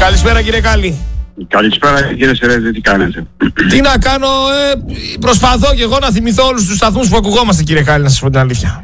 Καλησπέρα κύριε Κάλλη. Καλησπέρα κύριε Σερέτη, τι κάνετε? Τι να κάνω, προσπαθώ και εγώ να θυμηθώ όλους τους σταθμούς που ακουγόμαστε κύριε Κάλλη, να σας πω την αλήθεια.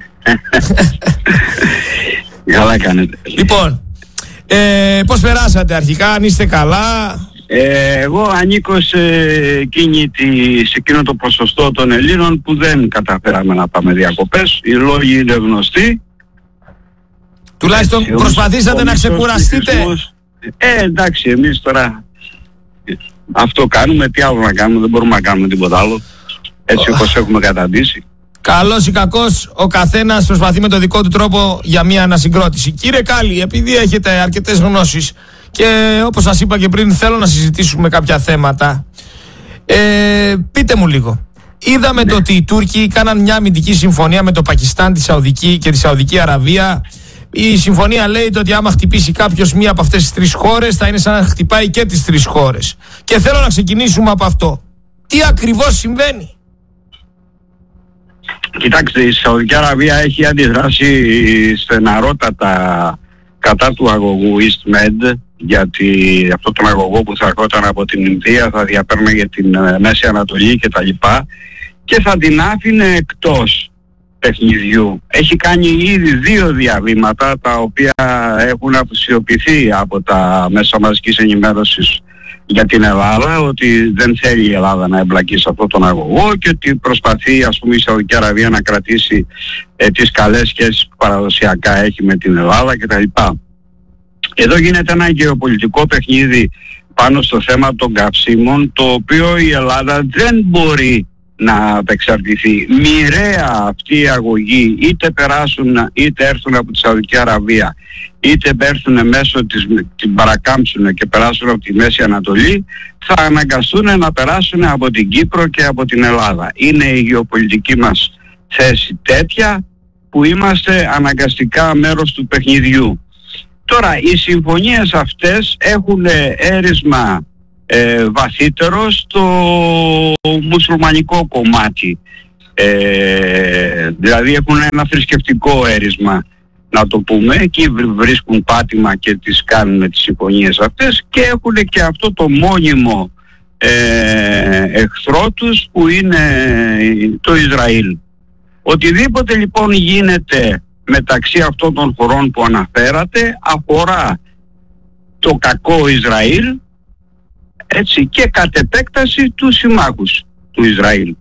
Καλά κάνετε. Λοιπόν, πώς περάσατε αρχικά, αν είστε καλά? Εγώ ανήκω σε εκείνο το ποσοστό των Ελλήνων που δεν καταφέραμε να πάμε διακοπές. Οι λόγοι είναι γνωστοί. Τουλάχιστον προσπαθήσατε να ξεκουραστείτε. Εντάξει, εμείς τώρα αυτό κάνουμε, τι άλλο να κάνουμε, δεν μπορούμε να κάνουμε τίποτα άλλο. Έτσι όπως έχουμε καταντήσει. Καλός ή κακός, ο καθένας προσπαθεί με το δικό του τρόπο για μια ανασυγκρότηση. Κύριε Κάλλη, επειδή έχετε αρκετές γνώσεις και όπως σας είπα και πριν, θέλω να συζητήσουμε κάποια θέματα. Πείτε μου λίγο. Είδαμε το ότι οι Τούρκοι κάναν μια αμυντική συμφωνία με το Πακιστάν, τη Σαουδική και τη Σαουδική Αραβία. Η συμφωνία λέει ότι άμα χτυπήσει κάποιος μία από αυτές τις τρεις χώρες θα είναι σαν να χτυπάει και τις τρεις χώρες. Και θέλω να ξεκινήσουμε από αυτό. Τι ακριβώς συμβαίνει? Κοιτάξτε, η Σαουδική Αραβία έχει αντιδράσει στεναρότατα κατά του αγωγού EastMed, γιατί αυτό τον αγωγό που θα ερχόταν από την Ινδία θα διαπέρναγε την Μέση Ανατολή κτλ. Και θα την άφηνε εκτός παιχνιδιού. Έχει κάνει ήδη 2 διαβήματα τα οποία έχουν αποσιωπηθεί από τα μέσα μαζικής ενημέρωσης για την Ελλάδα, ότι δεν θέλει η Ελλάδα να εμπλακεί σε αυτόν τον αγωγό και ότι προσπαθεί, ας πούμε, η Σαουδική Αραβία να κρατήσει τις καλές σχέσεις που παραδοσιακά έχει με την Ελλάδα κτλ. Εδώ γίνεται ένα γεωπολιτικό παιχνίδι πάνω στο θέμα των καυσίμων, το οποίο η Ελλάδα δεν μπορεί να απεξαρτηθεί. Μοιραία αυτή η αγωγή, είτε περάσουν είτε έρθουν από τη Σαουδική Αραβία, είτε έρθουν μέσω την παρακάμψουν και περάσουν από τη Μέση Ανατολή, θα αναγκαστούν να περάσουν από την Κύπρο και από την Ελλάδα. Είναι η γεωπολιτική μας θέση τέτοια που είμαστε αναγκαστικά μέρος του παιχνιδιού. Τώρα, οι συμφωνίες αυτές έχουν έρισμα βαθύτερο στο μουσουλμανικό κομμάτι. Δηλαδή έχουν ένα θρησκευτικό έρισμα, να το πούμε. Εκεί βρίσκουν πάτημα και τις κάνουν τις συμφωνίες αυτές και έχουν και αυτό το μόνιμο εχθρό τους που είναι το Ισραήλ. Οτιδήποτε λοιπόν γίνεται μεταξύ αυτών των χωρών που αναφέρατε αφορά το κακό Ισραήλ, έτσι, και κατ' επέκταση τους συμμάχους του Ισραήλ.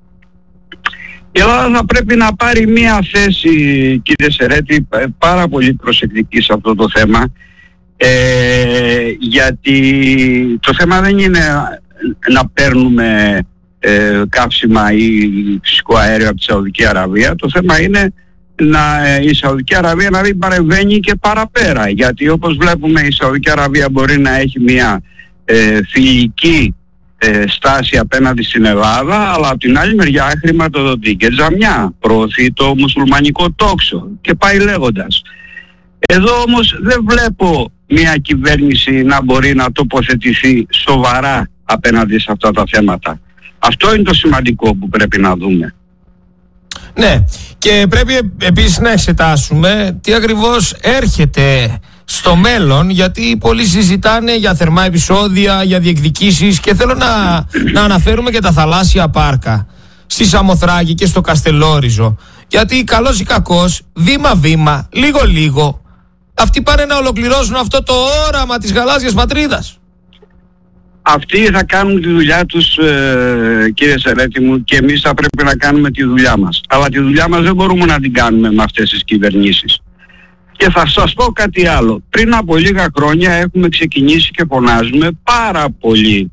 Η Ελλάδα θα πρέπει να πάρει μία θέση, κύριε Σερέτη, πάρα πολύ προσεκτική σε αυτό το θέμα, γιατί το θέμα δεν είναι να παίρνουμε καύσιμα ή φυσικό αέριο από τη Σαουδική Αραβία. Το θέμα είναι η Σαουδική Αραβία να μην παρεμβαίνει και παραπέρα, γιατί όπως βλέπουμε η Σαουδική Αραβία μπορεί να έχει μία φιλική στάση απέναντι στην Ελλάδα, αλλά από την άλλη μεριά χρηματοδοτεί και τζαμιά, προωθεί το μουσουλμανικό τόξο και πάει λέγοντας. Εδώ όμως δεν βλέπω μια κυβέρνηση να μπορεί να τοποθετηθεί σοβαρά απέναντι σε αυτά τα θέματα. Αυτό είναι το σημαντικό που πρέπει να δούμε. Ναι, και πρέπει επίσης να εξετάσουμε τι ακριβώς έρχεται στο μέλλον, γιατί πολλοί συζητάνε για θερμά επεισόδια, για διεκδικήσεις, και θέλω να αναφέρουμε και τα θαλάσσια πάρκα στη Σαμοθράκη και στο Καστελόριζο, γιατί καλός ή κακός, βήμα-βήμα, λίγο-λίγο, αυτοί πάνε να ολοκληρώσουν αυτό το όραμα της γαλάζιας πατρίδας. Αυτοί θα κάνουν τη δουλειά τους, κύριε Σερέτη μου, και εμείς θα πρέπει να κάνουμε τη δουλειά μας. Αλλά τη δουλειά μας δεν μπορούμε να την κάνουμε με αυτές τις κυβερνήσεις. Και θα σας πω κάτι άλλο. Πριν από λίγα χρόνια έχουμε ξεκινήσει και φωνάζουμε πάρα πολύ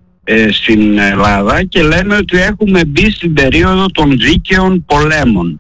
στην Ελλάδα και λέμε ότι έχουμε μπει στην περίοδο των δίκαιων πολέμων.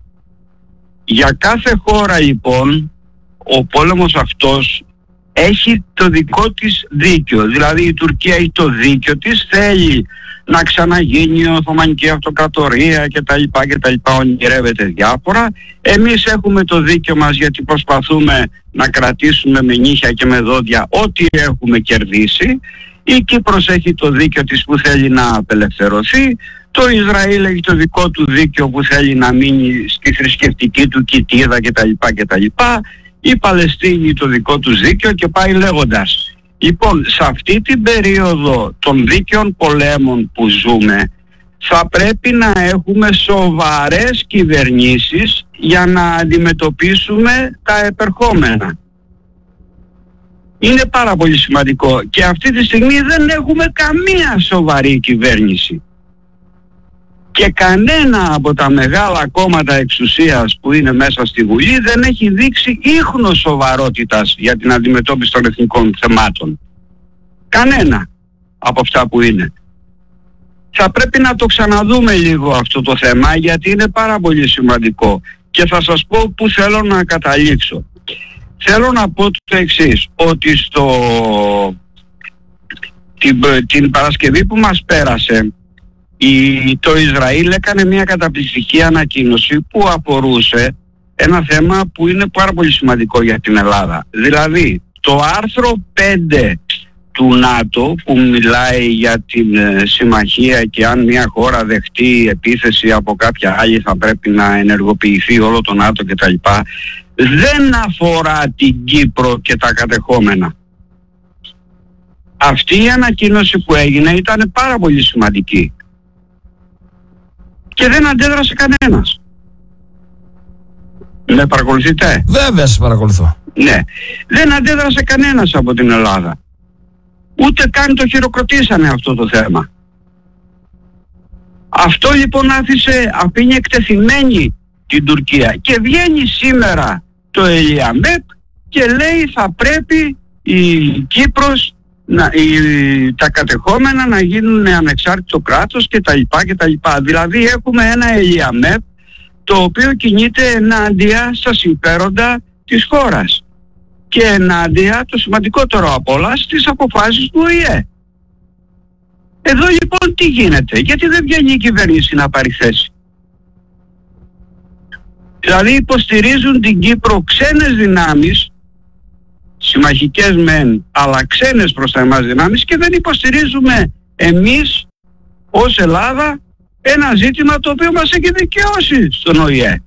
Για κάθε χώρα λοιπόν ο πόλεμος αυτός έχει το δικό της δίκαιο. Δηλαδή η Τουρκία έχει το δίκαιο της, θέλει να ξαναγίνει η Οθωμανική Αυτοκρατορία κτλ. Ονειρεύεται διάφορα. Εμείς έχουμε το δίκαιο μας, γιατί προσπαθούμε να κρατήσουμε με νύχια και με δόντια ό,τι έχουμε κερδίσει. Η Κύπρος έχει το δίκαιο της που θέλει να απελευθερωθεί. Το Ισραήλ έχει το δικό του δίκαιο που θέλει να μείνει στη θρησκευτική του κοιτίδα κτλ. Η Παλαιστίνη το δικό του δίκαιο και πάει λέγοντας. Λοιπόν, σε αυτή την περίοδο των δίκαιων πολέμων που ζούμε, θα πρέπει να έχουμε σοβαρές κυβερνήσεις για να αντιμετωπίσουμε τα επερχόμενα. Είναι πάρα πολύ σημαντικό και αυτή τη στιγμή δεν έχουμε καμία σοβαρή κυβέρνηση. Και κανένα από τα μεγάλα κόμματα εξουσίας που είναι μέσα στη Βουλή δεν έχει δείξει ίχνος σοβαρότητας για την αντιμετώπιση των εθνικών θεμάτων. Κανένα από αυτά που είναι. Θα πρέπει να το ξαναδούμε λίγο αυτό το θέμα, γιατί είναι πάρα πολύ σημαντικό. Και θα σας πω που θέλω να καταλήξω. Θέλω να πω το εξής, ότι την Παρασκευή που μας πέρασε, το Ισραήλ έκανε μια καταπληκτική ανακοίνωση που αφορούσε ένα θέμα που είναι πάρα πολύ σημαντικό για την Ελλάδα. Δηλαδή, το άρθρο 5 του ΝΑΤΟ που μιλάει για την συμμαχία και αν μια χώρα δεχτεί επίθεση από κάποια άλλη θα πρέπει να ενεργοποιηθεί όλο το ΝΑΤΟ κτλ. Δεν αφορά την Κύπρο και τα κατεχόμενα. Αυτή η ανακοίνωση που έγινε ήταν πάρα πολύ σημαντική και δεν αντέδρασε κανένας. Με παρακολουθείτε? Βέβαια σας παρακολουθώ. Ναι, δεν αντέδρασε κανένας από την Ελλάδα. Ούτε καν το χειροκροτήσανε αυτό το θέμα. Αυτό λοιπόν αφήνει εκτεθειμένη την Τουρκία και βγαίνει σήμερα το ΕΛΙΑΜΕΠ και λέει θα πρέπει η Κύπρος, τα κατεχόμενα να γίνουν ανεξάρτητο κράτος κτλ. Δηλαδή έχουμε ένα ΕΛΙΑΜΕΠ το οποίο κινείται ενάντια στα συμφέροντα της χώρας και ενάντια, το σημαντικότερο απ' όλα, στις αποφάσεις του ΟΗΕ. Εδώ λοιπόν τι γίνεται? Γιατί δεν βγαίνει η κυβέρνηση να πάρει θέση? Δηλαδή υποστηρίζουν την Κύπρο ξένες δυνάμεις, συμμαχικές μεν, αλλά ξένες προς τα εμάς δυνάμεις, και δεν υποστηρίζουμε εμείς ως Ελλάδα ένα ζήτημα το οποίο μας έχει δικαιώσει στον ΟΗΕ.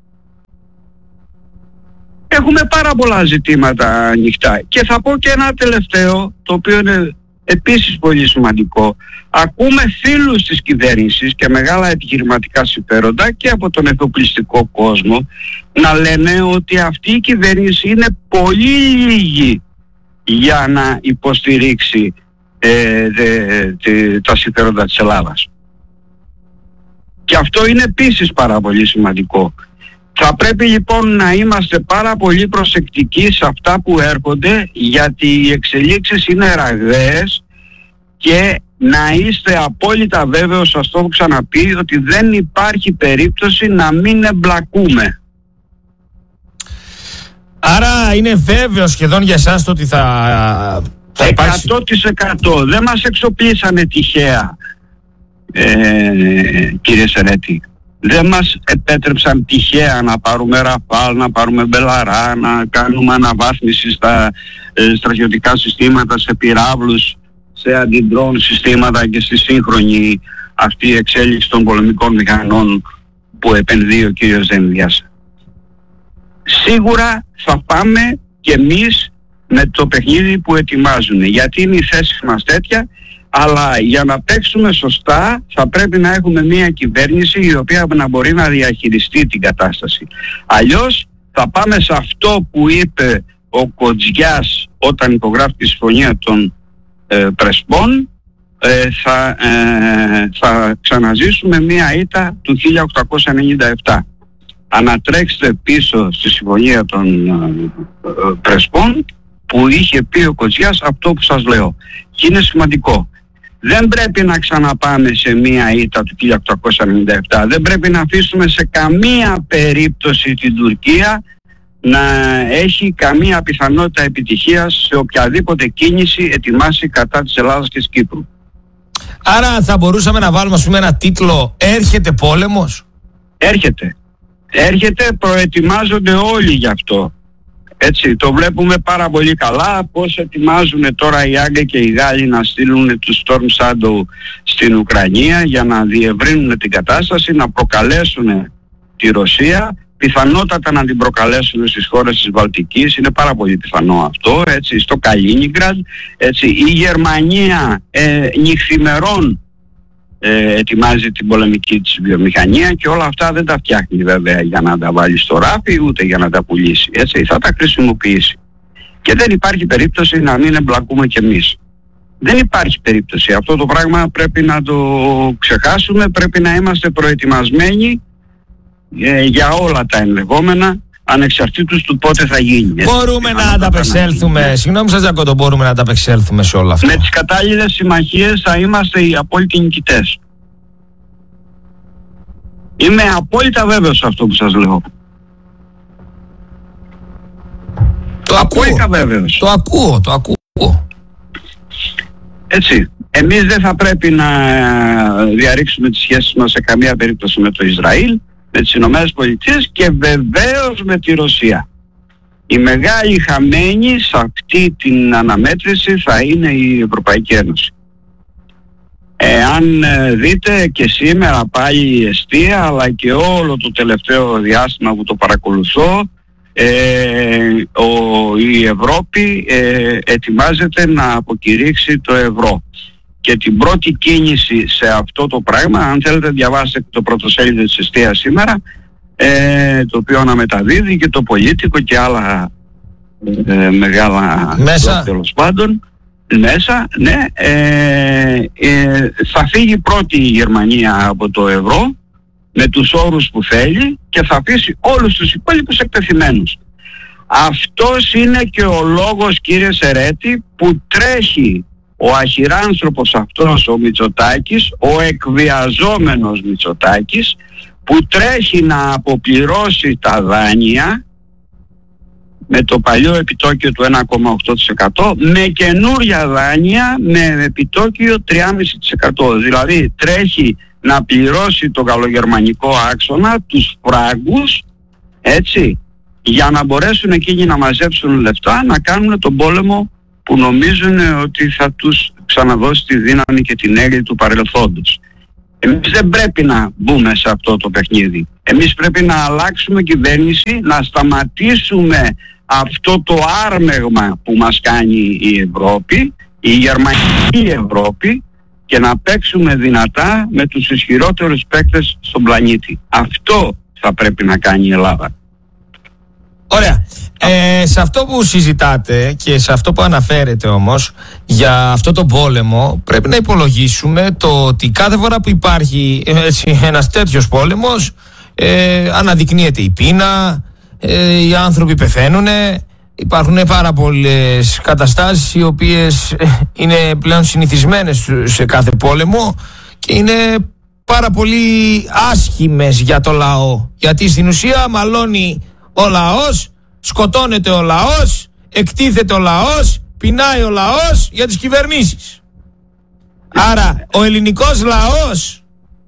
Έχουμε πάρα πολλά ζητήματα ανοιχτά. Και θα πω και ένα τελευταίο, το οποίο είναι επίσης πολύ σημαντικό. Ακούμε φίλους της κυβέρνησης και μεγάλα επιχειρηματικά συμφέροντα και από τον εφοπλιστικό κόσμο να λένε ότι αυτή η κυβέρνηση είναι πολύ λίγη για να υποστηρίξει τα συμφέροντα της Ελλάδας. Και αυτό είναι επίσης πάρα πολύ σημαντικό. Θα πρέπει λοιπόν να είμαστε πάρα πολύ προσεκτικοί σε αυτά που έρχονται, γιατί οι εξελίξεις είναι ραγδαίες και να είστε απόλυτα βέβαιος, σας το έχω ξαναπεί, ότι δεν υπάρχει περίπτωση να μην εμπλακούμε. Άρα είναι βέβαιο σχεδόν για εσάς το ότι θα υπάρξει? 100%. Δεν μας εξοπλίσανε τυχαία, κύριε Σερέτη. Δεν μας επέτρεψαν τυχαία να πάρουμε Ραφάλ, να πάρουμε Μπελαρά, να κάνουμε αναβάθμιση στα στρατιωτικά συστήματα, σε πυράβλους, σε αντιντρόν συστήματα και στη σύγχρονη αυτή εξέλιξη των πολεμικών μηχανών που επενδύει ο κύριος Δένδιας. Σίγουρα θα πάμε και εμείς με το παιχνίδι που ετοιμάζουν, γιατί είναι η θέση μας τέτοια. Αλλά για να παίξουμε σωστά θα πρέπει να έχουμε μια κυβέρνηση η οποία να μπορεί να διαχειριστεί την κατάσταση. Αλλιώς θα πάμε σε αυτό που είπε ο Κοτζιάς όταν υπογράφει τη συμφωνία των Πρεσπών. Θα ξαναζήσουμε μια ήττα του 1897. Ανατρέξτε πίσω στη συμφωνία των Πρεσπών που είχε πει ο Κοτζιάς αυτό που σας λέω. Και είναι σημαντικό. Δεν πρέπει να ξαναπάμε σε μία ήττα του 1897. Δεν πρέπει να αφήσουμε σε καμία περίπτωση την Τουρκία να έχει καμία πιθανότητα επιτυχίας σε οποιαδήποτε κίνηση ετοιμάσει κατά της Ελλάδας και της Κύπρου. Άρα θα μπορούσαμε να βάλουμε, ας πούμε, ένα τίτλο «Έρχεται πόλεμος»? Έρχεται, προετοιμάζονται όλοι γι' αυτό. Έτσι, το βλέπουμε πάρα πολύ καλά πώς ετοιμάζουν τώρα οι Άγγλοι και οι Γάλλοι να στείλουν τους Storm Shadow στην Ουκρανία για να διευρύνουν την κατάσταση, να προκαλέσουν τη Ρωσία πιθανότατα να την προκαλέσουν στις χώρες της Βαλτικής, είναι πάρα πολύ πιθανό αυτό, έτσι, στο Καλίνιγκραντ, έτσι, η Γερμανία νυχθημερών ετοιμάζει την πολεμική της βιομηχανία και όλα αυτά δεν τα φτιάχνει βέβαια για να τα βάλει στο ράφι ούτε για να τα πουλήσει, έτσι, θα τα χρησιμοποιήσει. Και δεν υπάρχει περίπτωση να μην εμπλακούμε κι εμείς. Δεν υπάρχει περίπτωση. Αυτό το πράγμα πρέπει να το ξεχάσουμε, πρέπει να είμαστε προετοιμασμένοι για όλα τα ενδεχόμενα, ανεξαρτήτως του πότε θα γίνει. Μπορούμε να ανταπεξέλθουμε, συγγνώμη σας Ζακώτο, μπορούμε να ανταπεξέλθουμε σε όλα αυτά? Με τις κατάλληλες συμμαχίες θα είμαστε οι απόλυτοι νικητές. Είμαι απόλυτα βέβαιος σε αυτό που σας λέω. Απόλυτα βέβαιος. Το ακούω. Έτσι, εμείς δεν θα πρέπει να διαρρήξουμε τις σχέσεις μας σε καμία περίπτωση με το Ισραήλ, με τις Ηνωμένες Πολιτείες και βεβαίως με τη Ρωσία. Η μεγάλη χαμένη σε αυτή την αναμέτρηση θα είναι η Ευρωπαϊκή Ένωση. Αν δείτε και σήμερα πάλι η εστία, αλλά και όλο το τελευταίο διάστημα που το παρακολουθώ, η Ευρώπη ετοιμάζεται να αποκηρύξει το ευρώ. Και την πρώτη κίνηση σε αυτό το πράγμα, αν θέλετε διαβάσετε το πρωτοσέλιδο της εστίας σήμερα, το οποίο αναμεταδίδει και το Πολίτικο και άλλα μεγάλα μέσα, τέλος πάντων, μέσα, ναι, θα φύγει πρώτη η Γερμανία από το ευρώ με τους όρους που θέλει και θα αφήσει όλους τους υπόλοιπους εκτεθειμένους. Αυτός είναι και ο λόγος, κύριε Σερέτη, που τρέχει ο αχυράνθρωπος αυτός ο Μητσοτάκης, ο εκβιαζόμενος Μητσοτάκης, που τρέχει να αποπληρώσει τα δάνεια με το παλιό επιτόκιο του 1,8% με καινούρια δάνεια με επιτόκιο 3,5%. Δηλαδή τρέχει να πληρώσει το γαλλογερμανικό άξονα, τους φράγκους, έτσι, για να μπορέσουν εκείνοι να μαζέψουν λεφτά, να κάνουν τον πόλεμο που νομίζουν ότι θα τους ξαναδώσει τη δύναμη και την έγκλη του παρελθόντος. Εμείς δεν πρέπει να μπούμε σε αυτό το παιχνίδι. Εμείς πρέπει να αλλάξουμε κυβέρνηση, να σταματήσουμε αυτό το άρμεγμα που μας κάνει η Ευρώπη, η γερμανική Ευρώπη, και να παίξουμε δυνατά με τους ισχυρότερους παίκτες στον πλανήτη. Αυτό θα πρέπει να κάνει η Ελλάδα. Ωραία. Σε αυτό που συζητάτε και σε αυτό που αναφέρετε όμως για αυτό το πόλεμο, πρέπει να υπολογίσουμε το ότι κάθε φορά που υπάρχει ένας τέτοιος πόλεμος αναδεικνύεται η πείνα, οι άνθρωποι πεθαίνουν, υπάρχουν πάρα πολλές καταστάσεις οι οποίες είναι πλέον συνηθισμένες σε κάθε πόλεμο και είναι πάρα πολύ άσχημες για το λαό, γιατί στην ουσία μαλώνει ο λαός, σκοτώνεται ο λαός, εκτίθεται ο λαός, πεινάει ο λαός για τις κυβερνήσεις. Άρα ο ελληνικός λαός,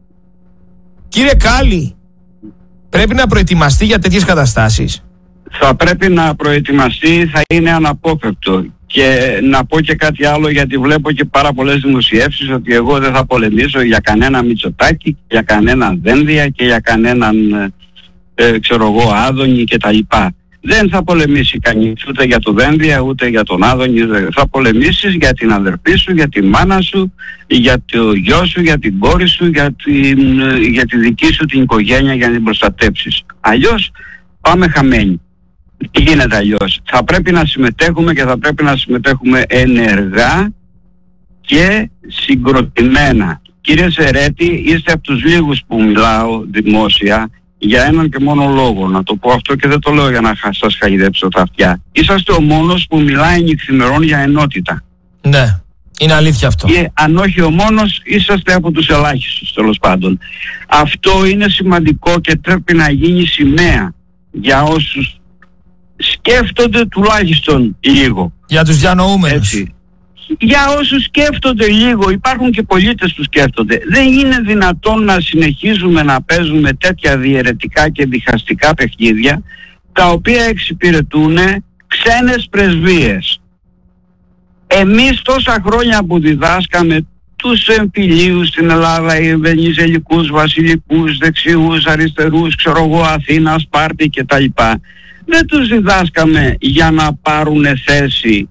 κύριε Κάλλη, πρέπει να προετοιμαστεί για τέτοιες καταστάσεις. Θα πρέπει να προετοιμαστεί, θα είναι αναπόφευκτο. Και να πω και κάτι άλλο, γιατί βλέπω και πάρα πολλές δημοσιεύσεις ότι εγώ δεν θα πολεμήσω για κανένα Μητσοτάκη, για κανένα Δένδια και για κανέναν ξέρω εγώ Άδωνη και τα λοιπά. Δεν θα πολεμήσει κανείς ούτε για το Δένδια ούτε για τον Άδωνη. Θα πολεμήσεις για την αδερφή σου, για τη μάνα σου, για το γιο σου, για την κόρη σου, για τη δική σου την οικογένεια, για να την προστατέψεις. Αλλιώς πάμε χαμένοι. Τι γίνεται αλλιώς? Θα πρέπει να συμμετέχουμε και θα πρέπει να συμμετέχουμε ενεργά και συγκροτημένα. Κύριε Σερέτη, είστε από τους λίγους που μιλάω δημόσια για έναν και μόνο λόγο. Να το πω αυτό και δεν το λέω για να σας χαϊδέψω τα αυτιά. Είσαστε ο μόνος που μιλάει νυχθημερών για ενότητα. Ναι, είναι αλήθεια αυτό. Και αν όχι ο μόνος, είσαστε από τους ελάχιστους τέλος πάντων. Αυτό είναι σημαντικό και πρέπει να γίνει σημαία για όσους σκέφτονται τουλάχιστον λίγο. Για τους διανοούμενους. Έτσι. Για όσους σκέφτονται λίγο, υπάρχουν και πολίτες που σκέφτονται. Δεν είναι δυνατόν να συνεχίζουμε να παίζουμε τέτοια διαιρετικά και διχαστικά παιχνίδια, τα οποία εξυπηρετούν ξένες πρεσβείες. Εμείς τόσα χρόνια που διδάσκαμε τους εμφυλίους στην Ελλάδα, βενιζελικούς, βασιλικούς, δεξιούς, αριστερούς, ξέρω εγώ, Αθήνα, Σπάρτη κτλ. Δεν τους διδάσκαμε για να πάρουν θέση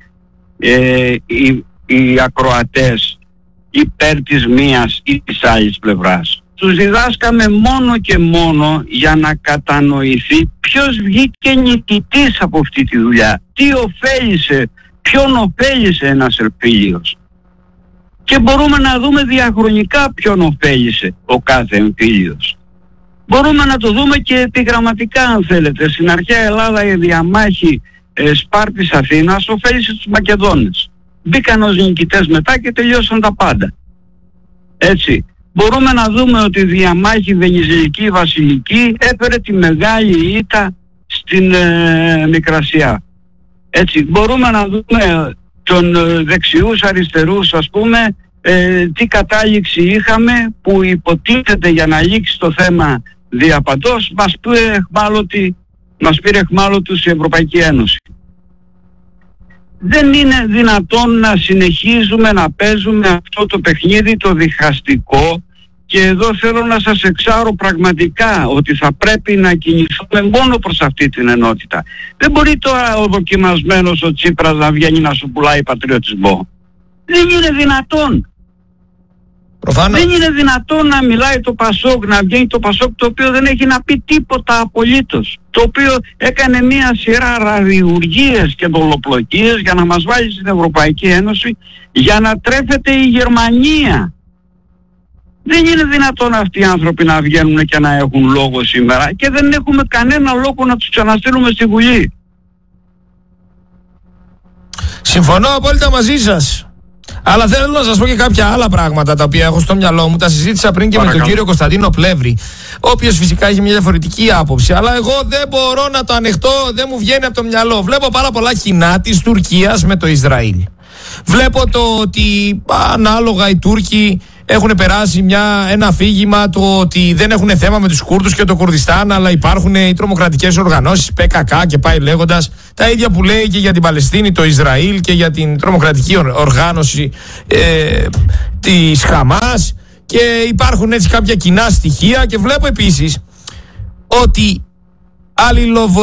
οι ακροατές υπέρ της μίας ή της άλλης πλευράς. Τους διδάσκαμε μόνο και μόνο για να κατανοηθεί ποιος βγήκε νικητής από αυτή τη δουλειά, τι ωφέλισε, ποιον ωφέλισε ένας εμφύλιος. Και μπορούμε να δούμε διαχρονικά ποιον ωφέλισε ο κάθε εμφύλιος. Μπορούμε να το δούμε και επιγραμματικά αν θέλετε. Στην αρχαία Ελλάδα η διαμάχη Σπάρτης Αθήνας ωφέλισε τους Μακεδόνες. Μπήκαν ως νικητές μετά και τελειώσαν τα πάντα. Έτσι. Μπορούμε να δούμε ότι η διαμάχη Βενιζελική Βασιλική έφερε τη μεγάλη ήττα στην Μικρασία. Έτσι. Μπορούμε να δούμε των δεξιούς αριστερούς, ας πούμε, τι κατάληξη είχαμε που υποτίθεται για να λήξει το θέμα διαπαντός μας πήρε εχμάλωτους η Ευρωπαϊκή Ένωση. Δεν είναι δυνατόν να συνεχίζουμε να παίζουμε αυτό το παιχνίδι το διχαστικό, και εδώ θέλω να σας εξάρω πραγματικά ότι θα πρέπει να κινηθούμε μόνο προς αυτή την ενότητα. Δεν μπορεί τώρα ο δοκιμασμένος ο Τσίπρας να βγαίνει να σου πουλάει πατριωτισμό. Δεν είναι δυνατόν. Προφανώς. Δεν είναι δυνατόν να μιλάει το Πασόκ, να βγαίνει το Πασόκ, το οποίο δεν έχει να πει τίποτα απολύτως. Το οποίο έκανε μια σειρά ραδιουργίες και δολοπλοκίες για να μας βάλει στην Ευρωπαϊκή Ένωση, για να τρέφεται η Γερμανία. Δεν είναι δυνατόν αυτοί οι άνθρωποι να βγαίνουν και να έχουν λόγο σήμερα, και δεν έχουμε κανένα λόγο να τους ξαναστείλουμε στη Βουλή. Συμφωνώ απόλυτα μαζί σας. Αλλά θέλω να σας πω και κάποια άλλα πράγματα τα οποία έχω στο μυαλό μου. Τα συζήτησα πριν και με τον κύριο Κωνσταντίνο Πλεύρη, ο οποίος φυσικά έχει μια διαφορετική άποψη. Αλλά εγώ δεν μπορώ να το ανεχτώ, δεν μου βγαίνει από το μυαλό. Βλέπω πάρα πολλά κοινά της Τουρκίας με το Ισραήλ. Βλέπω το ότι ανάλογα οι Τούρκοι έχουν περάσει ένα αφήγημα το ότι δεν έχουν θέμα με τους Κούρδους και το Κουρδιστάν, αλλά υπάρχουν οι τρομοκρατικές οργανώσεις, PKK και πάει λέγοντας, τα ίδια που λέει και για την Παλαιστίνη το Ισραήλ και για την τρομοκρατική οργάνωση της Χαμάς, και υπάρχουν έτσι κάποια κοινά στοιχεία. Και βλέπω επίσης ότι